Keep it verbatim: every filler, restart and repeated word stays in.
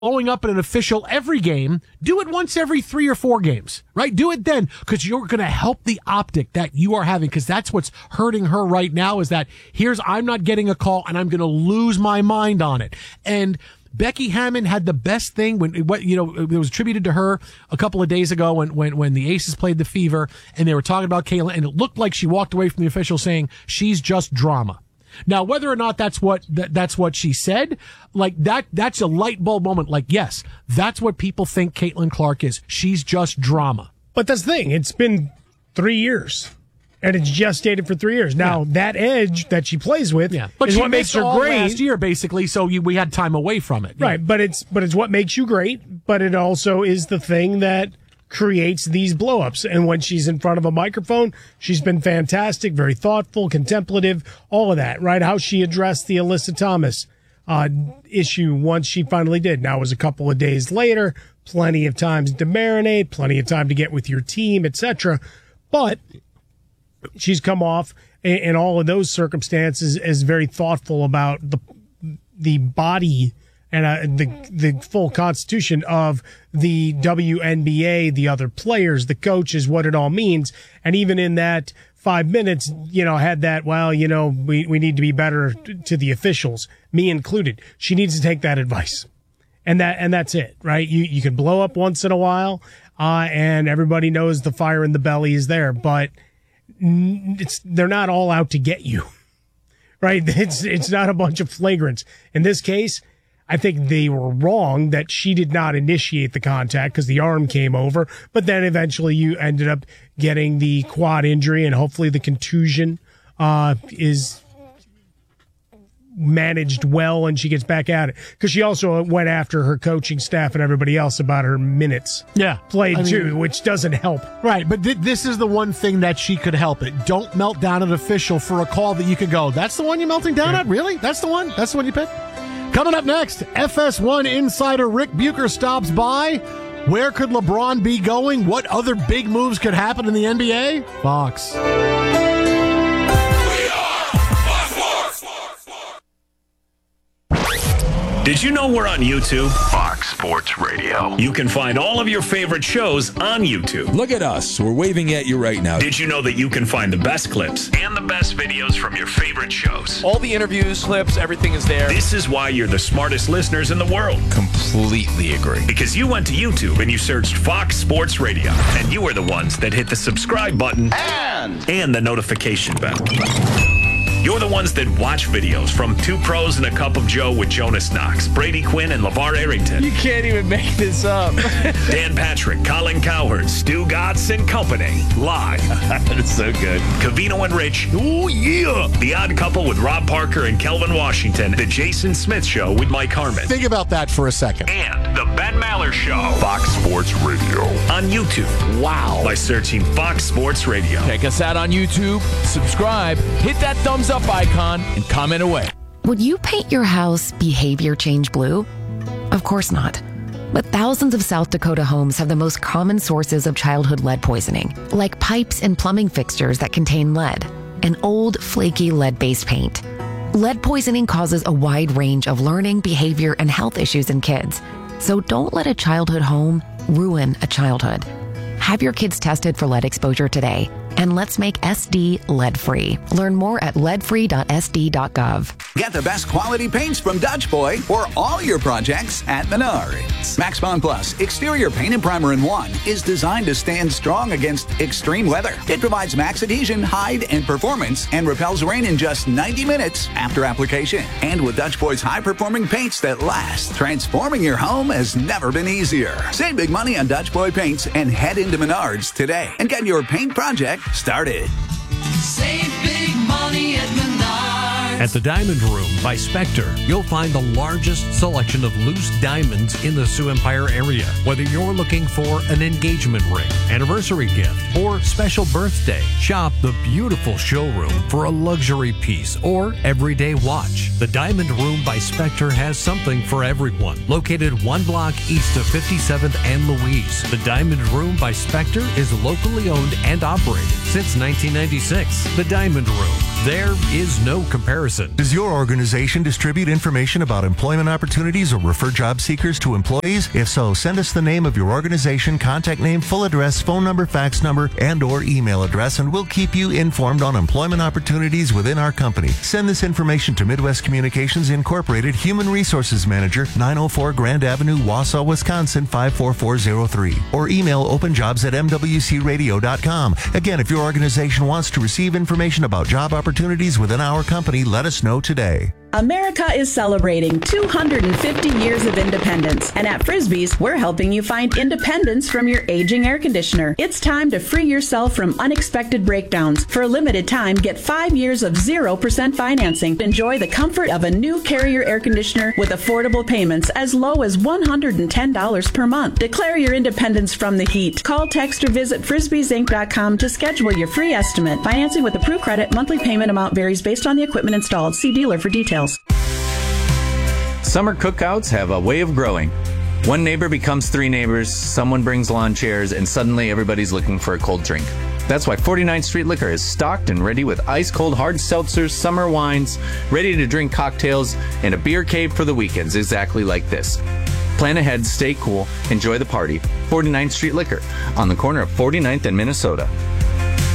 blowing up at an official every game, do it once every three or four games, right? Do it then, because you're going to help the optic that you are having, because that's what's hurting her right now, is that here's, I'm not getting a call and I'm going to lose my mind on it. And Becky Hammon had the best thing when, what, you know, it was attributed to her a couple of days ago when, when, when the Aces played the Fever and they were talking about Caitlin, and it looked like she walked away from the official saying she's just drama. Now, whether or not that's what that, that's what she said, like that, that's a light bulb moment. Like, yes, that's what people think Caitlin Clark is. She's just drama. But that's the thing. It's been three years, and it's gestated for three years. Now, yeah. that edge that she plays with yeah. but is she what makes her all great. Last year, basically, so you, we had time away from it. Right, yeah. but it's but it's what makes you great. But it also is the thing that creates these blow-ups. And when she's in front of a microphone, she's been fantastic, very thoughtful, contemplative, all of that, right? How she addressed the Alyssa Thomas uh, issue once she finally did. Now, it was a couple of days later, plenty of times to marinate, plenty of time to get with your team, et cetera. But she's come off in, in all of those circumstances as very thoughtful about the the body and uh, the the full constitution of the W N B A, the other players, the coaches, what it all means. And even in that five minutes, you know, had that, well, you know, we, we need to be better to the officials, me included. She needs to take that advice. And that and that's it, right? You you can blow up once in a while, uh, and everybody knows the fire in the belly is there, but it's they're not all out to get you, right? It's it's not a bunch of flagrants. In this case, I think they were wrong that she did not initiate the contact because the arm came over, but then eventually you ended up getting the quad injury, and hopefully the contusion uh, is managed well and she gets back at it. Because she also went after her coaching staff and everybody else about her minutes yeah, played I mean, too, which doesn't help. Right, but th- this is the one thing that she could help it. Don't melt down an official for a call that you could go, that's the one you're melting down yeah. at? Really? That's the one? That's the one you picked? Coming up next, F S one insider Rick Bucher stops by. Where could LeBron be going? What other big moves could happen in the N B A? Fox. Did you know we're on YouTube? Fox Sports Radio. You can find all of your favorite shows on YouTube. Look at us. We're waving at you right now. Did you know that you can find the best clips and the best videos from your favorite shows? All the interviews, clips, everything is there. This is why you're the smartest listeners in the world. Completely agree. Because you went to YouTube and you searched Fox Sports Radio, and you were the ones that hit the subscribe button and, and the notification bell. You're the ones that watch videos from Two Pros and a Cup of Joe with Jonas Knox, Brady Quinn, and LeVar Arrington. You can't even make this up. Dan Patrick, Colin Cowherd, Stu Gatz, and company. Live. That is so good. Covino and Rich. Oh, yeah. The Odd Couple with Rob Parker and Kelvin Washington. The Jason Smith Show with Mike Harmon. Think about that for a second. And The Ben Maller Show. Fox Sports Radio. On YouTube. Wow. By searching Fox Sports Radio. Check us out on YouTube. Subscribe. Hit that thumbs up icon and comment away. Would you paint your house behavior change blue? Of course not. But thousands of South Dakota homes have the most common sources of childhood lead poisoning, like pipes and plumbing fixtures that contain lead, and old, flaky lead-based paint. Lead poisoning causes a wide range of learning, behavior, and health issues in kids. So don't let a childhood home ruin a childhood. Have your kids tested for lead exposure today, and let's make S D lead-free. Learn more at lead free dot s d dot gov. Get the best quality paints from Dutch Boy for all your projects at Menards. Max Bond Plus Exterior Paint and Primer in One is designed to stand strong against extreme weather. It provides max adhesion, hide, and performance, and repels rain in just ninety minutes after application. And with Dutch Boy's high-performing paints that last, transforming your home has never been easier. Save big money on Dutch Boy paints and head into Menards today and get your paint project started. Save big money at Menards. At the Diamond Room by Spectre, you'll find the largest selection of loose diamonds in the Sioux Empire area. Whether you're looking for an engagement ring, anniversary gift, or special birthday, shop the beautiful showroom for a luxury piece or everyday watch. The Diamond Room by Spectre has something for everyone. Located one block east of fifty-seventh and Louise, the Diamond Room by Spectre is locally owned and operated since nineteen ninety-six. The Diamond Room, There is no comparison. Does your organization distribute information about employment opportunities or refer job seekers to employees? If so, send us the name of your organization, contact name, full address, phone number, fax number, and or email address, and we'll keep you informed on employment opportunities within our company. Send this information to Midwest Communications Incorporated, Human Resources Manager, nine oh four Grand Avenue, Wausau, Wisconsin, five four four zero three, or email openjobs at m w c radio dot com. Again, if your organization wants to receive information about job opportunities within our company, let us know today. America is celebrating two hundred fifty years of independence, and at Frisbee's, we're helping you find independence from your aging air conditioner. It's time to free yourself from unexpected breakdowns. For a limited time, get five years of zero percent financing. Enjoy the comfort of a new Carrier air conditioner with affordable payments as low as one hundred ten dollars per month. Declare your independence from the heat. Call, text, or visit frisbees inc dot com to schedule your free estimate. Financing with approved credit. Monthly payment amount varies based on the equipment installed. See dealer for details. Summer cookouts have a way of growing. One neighbor becomes three neighbors, someone brings lawn chairs, and suddenly everybody's looking for a cold drink. That's why forty-ninth Street Liquor is stocked and ready with ice-cold hard seltzers, summer wines, ready-to-drink cocktails, and a beer cave for the weekends exactly like this. Plan ahead, stay cool, enjoy the party. forty-ninth Street Liquor on the corner of forty-ninth and Minnesota.